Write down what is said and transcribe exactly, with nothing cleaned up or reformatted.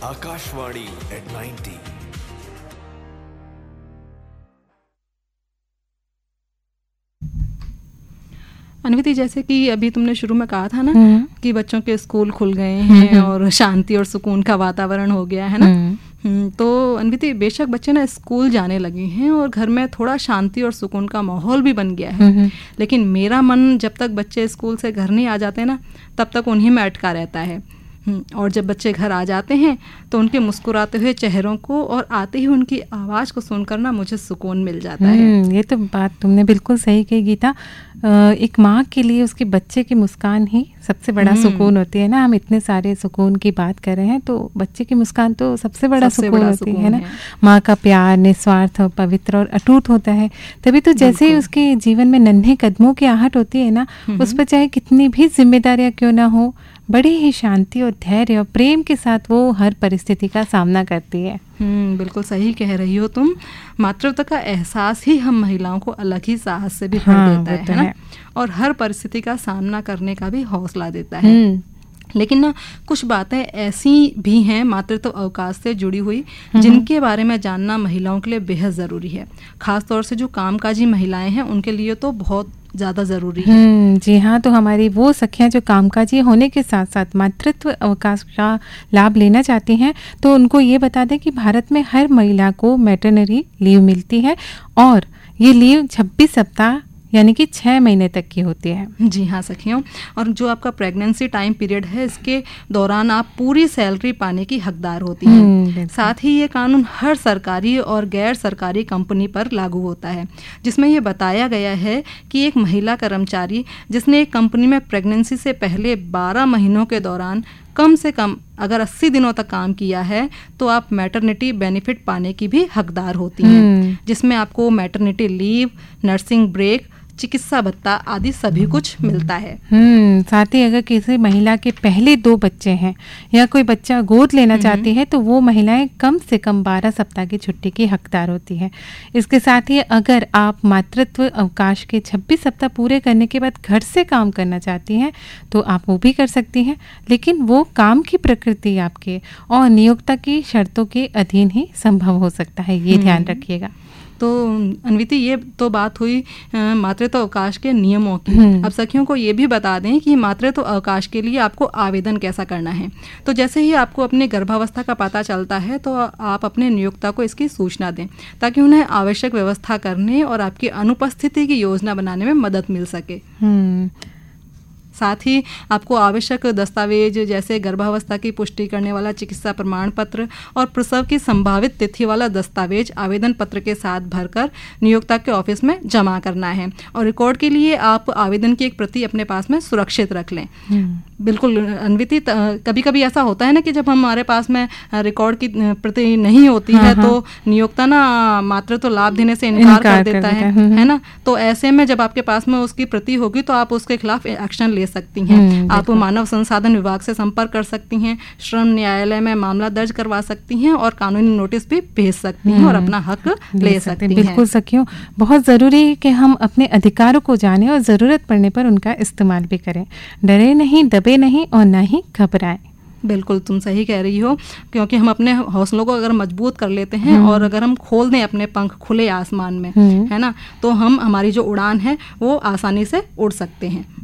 Akashvani eight ninety. अनविति, जैसे कि अभी तुमने शुरू में कहा था ना कि बच्चों के स्कूल खुल गए हैं और शांति और सुकून का वातावरण हो गया है ना, तो अनविति बेशक बच्चे ना स्कूल जाने लगे हैं और घर में थोड़ा शांति और सुकून का माहौल भी बन गया है, लेकिन मेरा मन जब तक बच्चे स्कूल से घर नहीं आ जाते ना तब तक उन्हीं में अटका रहता है। और जब बच्चे घर आ जाते हैं तो उनके मुस्कुराते हुए चेहरों को और आते ही उनकी आवाज़ को सुनकर ना मुझे सुकून मिल जाता है। ये तो बात तुमने बिल्कुल सही कही गीता। एक माँ के लिए उसके बच्चे की मुस्कान ही सबसे बड़ा सुकून होती है ना। हम इतने सारे सुकून की बात कर रहे हैं तो बच्चे की मुस्कान तो सबसे बड़ा सबसे सुकून बड़ा होती सुकून है ना। माँ का प्यार निस्वार्थ पवित्र और अटूट होता है। तभी तो जैसे ही उसके जीवन में नन्हे कदमों की आहट होती है ना, उस पर चाहे कितनी भी जिम्मेदारियां क्यों ना हो, बड़ी ही शांति और धैर्य और प्रेम के साथ वो हर परिस्थिति का सामना करती है। हम्म बिल्कुल सही कह रही हो तुम। मातृत्व का एहसास ही हम महिलाओं को अलग ही साहस से भी भर हाँ, देता है, है ना, और हर परिस्थिति का सामना करने का भी हौसला देता है। लेकिन ना कुछ बातें ऐसी भी हैं मातृत्व अवकाश से जुड़ी हुई जिनके बारे में जानना महिलाओं के लिए बेहद ज़रूरी है। खास तौर से जो कामकाजी महिलाएं हैं उनके लिए तो बहुत ज़्यादा ज़रूरी है। जी हाँ, तो हमारी वो सखियाँ जो कामकाजी होने के साथ साथ मातृत्व अवकाश का लाभ लेना चाहती हैं तो उनको ये बता दें कि भारत में हर महिला को मैटरनिटी लीव मिलती है और ये लीव छब्बीस सप्ताह यानी कि छः महीने तक की होती है। जी हाँ सखियों, और जो आपका प्रेगनेंसी टाइम पीरियड है इसके दौरान आप पूरी सैलरी पाने की हकदार होती हैं। साथ ही ये कानून हर सरकारी और गैर सरकारी कंपनी पर लागू होता है, जिसमें ये बताया गया है कि एक महिला कर्मचारी जिसने एक कंपनी में प्रेगनेंसी से पहले बारह महीनों के दौरान कम से कम अगर अस्सी दिनों तक काम किया है तो आप मैटरनिटी बेनिफिट पाने की भी हकदार होती हैं, जिसमें आपको मैटरनिटी लीव, नर्सिंग ब्रेक, चिकित्सा भत्ता आदि सभी कुछ मिलता है। हम्म साथ ही अगर किसी महिला के पहले दो बच्चे हैं या कोई बच्चा गोद लेना चाहती है तो वो महिलाएं कम से कम बारह सप्ताह की छुट्टी की हकदार होती है। इसके साथ ही अगर आप मातृत्व अवकाश के छब्बीस सप्ताह पूरे करने के बाद घर से काम करना चाहती हैं तो आप वो भी कर सकती हैं, लेकिन वो काम की प्रकृति आपके और नियोक्ता की शर्तों के अधीन ही संभव हो सकता है, ये ध्यान रखिएगा। तो अनविति ये तो बात हुई मातृत्व अवकाश के नियमों की। अब सखियों को ये भी बता दें कि मातृत्व अवकाश के लिए आपको आवेदन कैसा करना है। तो जैसे ही आपको अपने गर्भावस्था का पता चलता है तो आप अपने नियोक्ता को इसकी सूचना दें ताकि उन्हें आवश्यक व्यवस्था करने और आपकी अनुपस्थिति की योजना बनाने में मदद मिल सके। साथ ही आपको आवश्यक दस्तावेज जैसे गर्भावस्था की पुष्टि करने वाला चिकित्सा प्रमाण पत्र और प्रसव की संभावित तिथि वाला दस्तावेज आवेदन पत्र के साथ भरकर नियोक्ता के ऑफिस में जमा करना है, और रिकॉर्ड के लिए आप आवेदन की एक प्रति अपने पास में सुरक्षित रख लें। बिल्कुल अनविति, कभी कभी ऐसा होता है ना कि जब हमारे पास में रिकॉर्ड की प्रति नहीं होती हाँ, है हाँ। तो नियोक्ता ना मातृत्व लाभ देने से इनकार कर देता है, है ना। तो ऐसे में जब आपके पास में उसकी प्रति होगी तो आप उसके खिलाफ एक्शन ले सकती हैं। आप मानव संसाधन विभाग से संपर्क कर सकती हैं, श्रम न्यायालय में मामला दर्ज करवा सकती हैं और कानूनी नोटिस भी भेज सकती हैं और अपना हक ले सकती हैं। बिल्कुल सखियों, बहुत ज़रूरी है कि हम अपने अधिकारों को जानें और ज़रूरत पड़ने पर उनका इस्तेमाल भी करें। डरे नहीं, दबे नहीं और न ही घबराएं। बिल्कुल तुम सही कह रही हो, क्योंकि हम अपने हौसलों को अगर मजबूत कर लेते हैं और अगर हम खोल दें अपने पंख खुले आसमान में, है ना, तो हम हमारी जो उड़ान है वो आसानी से उड़ सकते हैं।